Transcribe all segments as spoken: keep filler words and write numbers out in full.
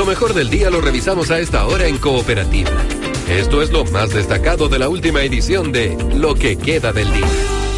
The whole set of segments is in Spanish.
Lo mejor del día lo revisamos a esta hora en Cooperativa. Esto es lo más destacado de la última edición de Lo que queda del día.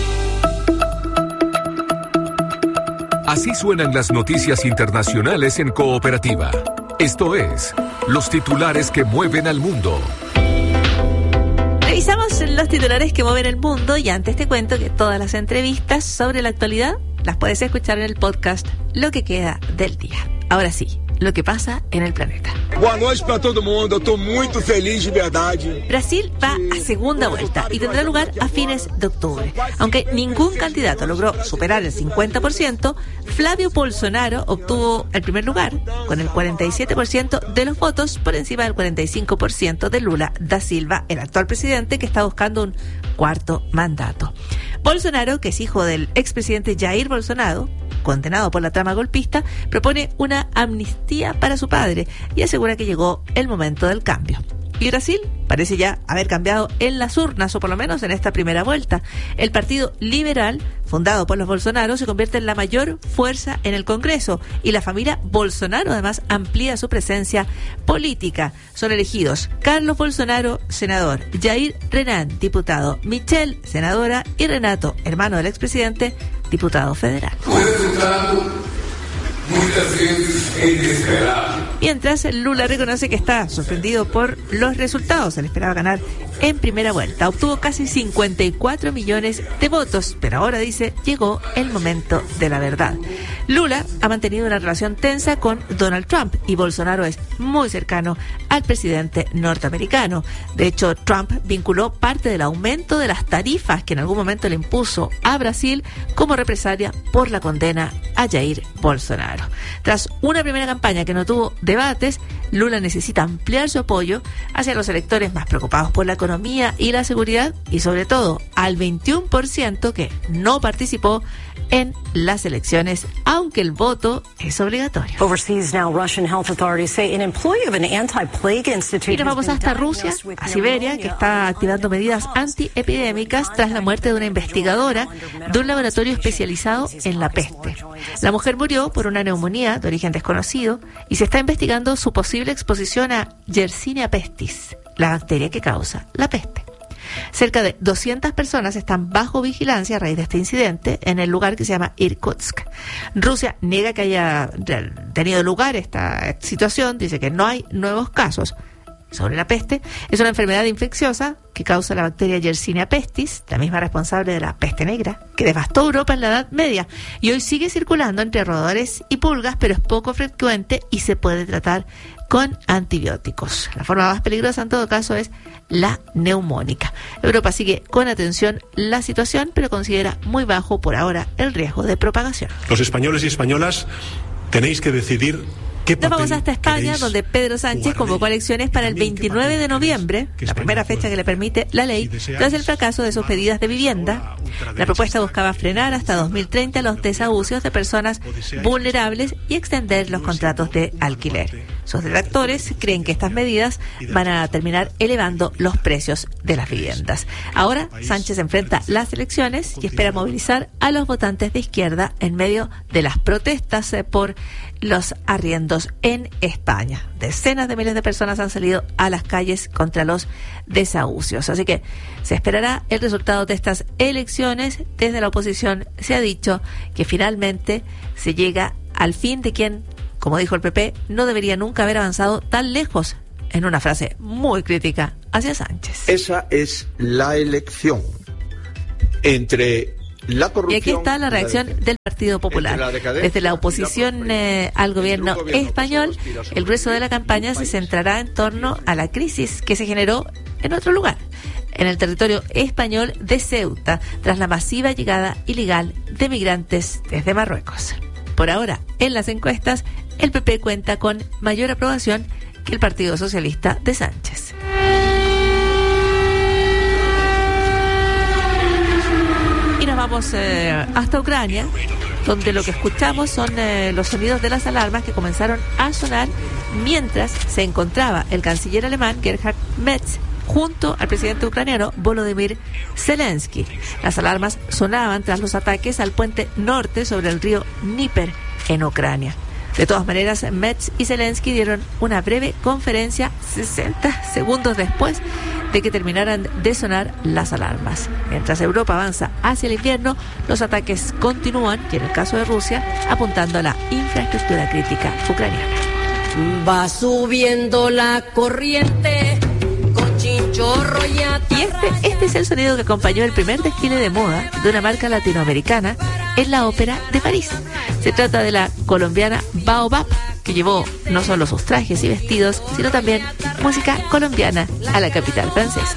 Así suenan las noticias internacionales en Cooperativa. Esto es Los titulares que mueven al mundo. Revisamos los titulares que mueven el mundo y antes te cuento que todas las entrevistas sobre la actualidad las puedes escuchar en el podcast Lo que queda del día. Ahora sí, lo que pasa en el planeta. Boa noite para todo mundo, eu tô muito feliz de verdade. Brasil va a segunda vuelta y tendrá lugar a fines de octubre. Aunque ningún candidato logró superar el cincuenta por ciento, Flavio Bolsonaro obtuvo el primer lugar con el cuarenta y siete por ciento de los votos por encima del cuarenta y cinco por ciento de Lula da Silva, el actual presidente que está buscando un cuarto mandato. Bolsonaro, que es hijo del expresidente Jair Bolsonaro, condenado por la trama golpista, propone una amnistía para su padre y asegura que llegó el momento del cambio. Y Brasil parece ya haber cambiado en las urnas, o por lo menos en esta primera vuelta. El Partido Liberal, fundado por los Bolsonaro, se convierte en la mayor fuerza en el Congreso y la familia Bolsonaro además amplía su presencia política. Son elegidos Carlos Bolsonaro, senador, Jair Renan, diputado, Michelle, senadora, y Renato, hermano del expresidente, diputado federal. Mientras, Lula reconoce que está sorprendido por los resultados. Él esperaba ganar en primera vuelta. Obtuvo casi cincuenta y cuatro millones de votos, pero ahora dice, llegó el momento de la verdad. Lula ha mantenido una relación tensa con Donald Trump y Bolsonaro es muy cercano al presidente norteamericano. De hecho, Trump vinculó parte del aumento de las tarifas que en algún momento le impuso a Brasil como represalia por la condena a Jair Bolsonaro. Tras una primera campaña que no tuvo debates, Lula necesita ampliar su apoyo hacia los electores más preocupados por la economía y la seguridad y sobre todo al veintiuno por ciento que no participó en las elecciones, aunque el voto es obligatorio. Overseas now, Russian health authorities say an employee of an anti-plague institute. Y nos vamos hasta Rusia, a Siberia, que está activando medidas antiepidémicas tras la muerte de una investigadora de un laboratorio especializado en la peste. La mujer murió por una neumonía de origen desconocido y se está investigando su posible exposición a Yersinia pestis, la bacteria que causa la peste. Cerca de doscientas personas están bajo vigilancia a raíz de este incidente en el lugar que se llama Irkutsk. Rusia niega que haya tenido lugar esta situación, dice que no hay nuevos casos. Sobre la peste, es una enfermedad infecciosa que causa la bacteria Yersinia pestis, la misma responsable de la peste negra, que devastó Europa en la Edad Media y hoy sigue circulando entre roedores y pulgas, pero es poco frecuente y se puede tratar con antibióticos. La forma más peligrosa en todo caso es la neumónica. Europa sigue con atención la situación, pero considera muy bajo por ahora el riesgo de propagación. Los españoles y españolas tenéis que decidir. Nos vamos hasta España, donde Pedro Sánchez convocó elecciones para el veintinueve de noviembre, la primera fecha que le permite la ley, tras el fracaso de sus pedidas de vivienda. La propuesta buscaba frenar hasta dos mil treinta los desahucios de personas vulnerables y extender los contratos de alquiler. Sus detractores creen que estas medidas van a terminar elevando los precios de las viviendas. Ahora, Sánchez enfrenta las elecciones y espera movilizar a los votantes de izquierda en medio de las protestas por los arriendos en España. Decenas de miles de personas han salido a las calles contra los desahucios. Así que se esperará el resultado de estas elecciones. Desde la oposición se ha dicho que finalmente se llega al fin de quien, como dijo el P P, no debería nunca haber avanzado tan lejos, en una frase muy crítica hacia Sánchez. Esa es la elección entre la corrupción. Y aquí está la reacción del Partido Popular. Desde la oposición eh, al gobierno español, el grueso de la campaña se centrará en torno a la crisis que se generó en otro lugar, en el territorio español de Ceuta, tras la masiva llegada ilegal de migrantes desde Marruecos. Por ahora, en las encuestas, el P P cuenta con mayor aprobación que el Partido Socialista de Sánchez. Y nos vamos eh, hasta Ucrania, donde lo que escuchamos son eh, los sonidos de las alarmas que comenzaron a sonar mientras se encontraba el canciller alemán Gerhard Metz junto al presidente ucraniano Volodymyr Zelensky. Las alarmas sonaban tras los ataques al puente norte sobre el río Dnieper en Ucrania. De todas maneras, Metz y Zelensky dieron una breve conferencia sesenta segundos después de que terminaran de sonar las alarmas. Mientras Europa avanza hacia el invierno, los ataques continúan y en el caso de Rusia, apuntando a la infraestructura crítica ucraniana. Va subiendo la corriente con chinchorro y ataque. Y este, este es el sonido que acompañó el primer desfile de moda de una marca latinoamericana en la Ópera de París. Se trata de la colombiana Baobab, que llevó no solo sus trajes y vestidos, sino también música colombiana a la capital francesa.